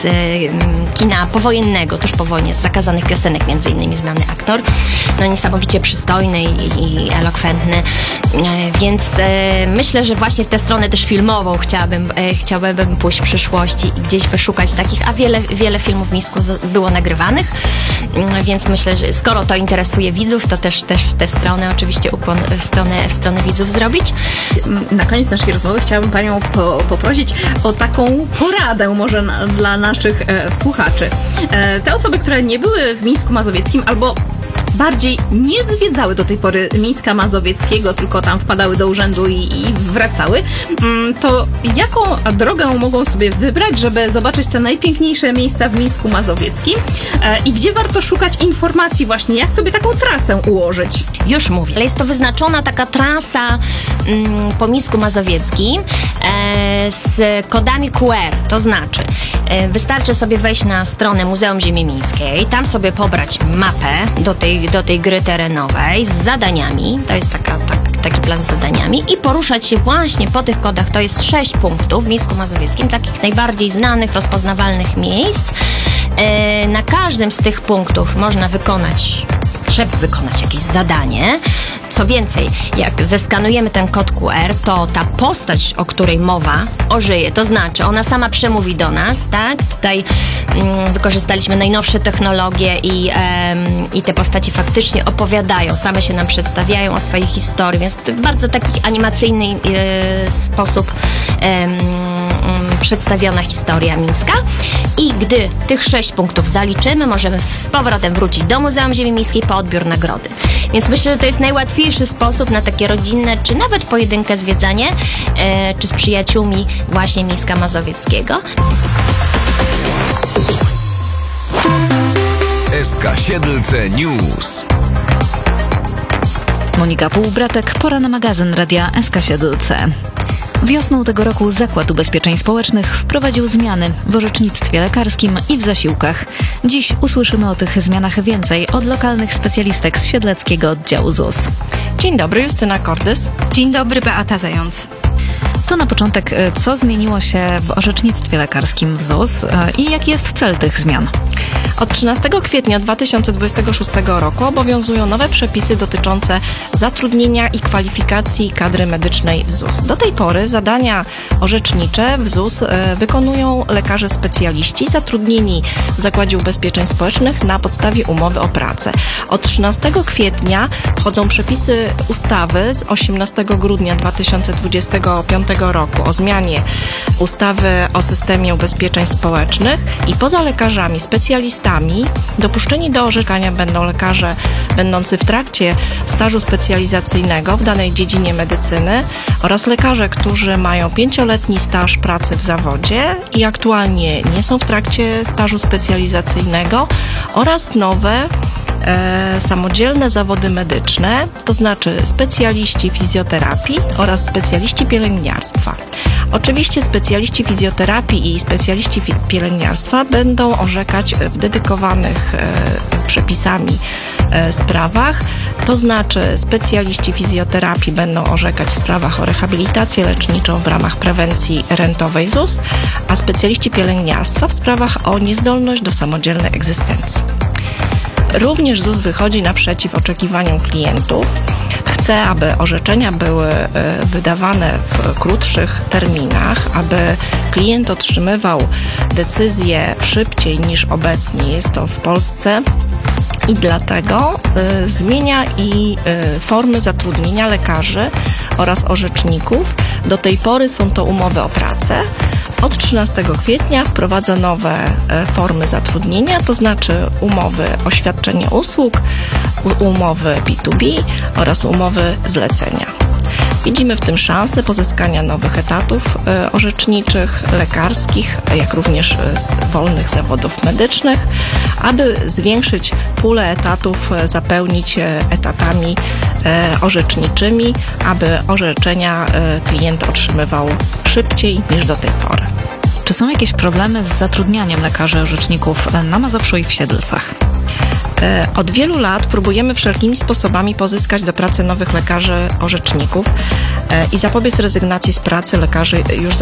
kina powojennego, tuż po wojnie, z Zakazanych piosenek między innymi znany aktor, no niesamowicie przystojny i elokwentny, więc myślę, że właśnie w tę stronę też filmową chciałabym pójść w przyszłości i gdzieś wyszukać takich, a wiele filmów w Mińsku było nagrywanych, więc myślę, że skoro to interesuje widzów, to też w tę stronę oczywiście ukłon w stronę widzów zrobić. Na koniec naszej rozmowy chciałabym Panią poprosić o taką poradę może dla naszych słuchaczy. Te osoby, które nie były w Mińsku Mazowieckim albo bardziej nie zwiedzały do tej pory Mińska Mazowieckiego, tylko tam wpadały do urzędu i wracały, to jaką drogę mogą sobie wybrać, żeby zobaczyć te najpiękniejsze miejsca w Mińsku Mazowieckim i gdzie warto szukać informacji właśnie, jak sobie taką trasę ułożyć? Już mówię, ale jest to wyznaczona taka trasa po Mińsku Mazowieckim z kodami QR, to znaczy wystarczy sobie wejść na stronę Muzeum Ziemi Mińskiej, tam sobie pobrać mapę do tej gry terenowej z zadaniami, to jest taki plan z zadaniami i poruszać się właśnie po tych kodach. To jest 6 punktów w Mińsku Mazowieckim, takich najbardziej znanych, rozpoznawalnych miejsc. Na każdym z tych punktów trzeba wykonać jakieś zadanie. Co więcej, jak zeskanujemy ten kod QR, to ta postać, o której mowa, ożyje. To znaczy, ona sama przemówi do nas, tak? Tutaj wykorzystaliśmy najnowsze technologie i te postaci faktycznie opowiadają, same się nam przedstawiają o swojej historii, więc to bardzo taki animacyjny sposób przedstawiona historia mińska. I gdy tych 6 punktów zaliczymy, możemy z powrotem wrócić do Muzeum Ziemi Miejskiej po odbiór nagrody. Więc myślę, że to jest najłatwiejszy sposób na takie rodzinne, czy nawet pojedyncze zwiedzanie, czy z przyjaciółmi właśnie Mińska Mazowieckiego. SK Siedlce News. Monika Półbratek, pora na magazyn Radia SK Siedlce. Wiosną tego roku Zakład Ubezpieczeń Społecznych wprowadził zmiany w orzecznictwie lekarskim i w zasiłkach. Dziś usłyszymy o tych zmianach więcej od lokalnych specjalistek z siedleckiego oddziału ZUS. Dzień dobry, Justyna Kordys. Dzień dobry, Beata Zając. To na początek, co zmieniło się w orzecznictwie lekarskim w ZUS i jaki jest cel tych zmian? Od 13 kwietnia 2026 roku obowiązują nowe przepisy dotyczące zatrudnienia i kwalifikacji kadry medycznej w ZUS. Do tej pory zadania orzecznicze w ZUS wykonują lekarze specjaliści zatrudnieni w Zakładzie Ubezpieczeń Społecznych na podstawie umowy o pracę. Od 13 kwietnia wchodzą przepisy ustawy z 18 grudnia 2025 roku o zmianie ustawy o systemie ubezpieczeń społecznych i poza lekarzami specjalistami dopuszczeni do orzekania będą lekarze będący w trakcie stażu specjalizacyjnego w danej dziedzinie medycyny oraz lekarze, którzy mają 5-letni staż pracy w zawodzie i aktualnie nie są w trakcie stażu specjalizacyjnego oraz nowe samodzielne zawody medyczne, to znaczy specjaliści fizjoterapii oraz specjaliści pielęgniarstwa. Oczywiście specjaliści fizjoterapii i specjaliści pielęgniarstwa będą orzekać w dedykowanych przepisami sprawach, to znaczy specjaliści fizjoterapii będą orzekać w sprawach o rehabilitację leczniczą w ramach prewencji rentowej ZUS, a specjaliści pielęgniarstwa w sprawach o niezdolność do samodzielnej egzystencji. Również ZUS wychodzi naprzeciw oczekiwaniom klientów. Chce, aby orzeczenia były wydawane w krótszych terminach, aby klient otrzymywał decyzję szybciej niż obecnie jest to w Polsce i dlatego zmienia i formy zatrudnienia lekarzy oraz orzeczników. Do tej pory są to umowy o pracę. Od 13 kwietnia wprowadza nowe formy zatrudnienia, to znaczy umowy o świadczenie usług, umowy B2B oraz umowy zlecenia. Widzimy w tym szansę pozyskania nowych etatów orzeczniczych, lekarskich, jak również z wolnych zawodów medycznych, aby zwiększyć pulę etatów, zapełnić etatami orzeczniczymi, aby orzeczenia klient otrzymywał szybciej niż do tej pory. Czy są jakieś problemy z zatrudnianiem lekarzy orzeczników na Mazowszu i w Siedlcach? Od wielu lat próbujemy wszelkimi sposobami pozyskać do pracy nowych lekarzy orzeczników i zapobiec rezygnacji z pracy lekarzy już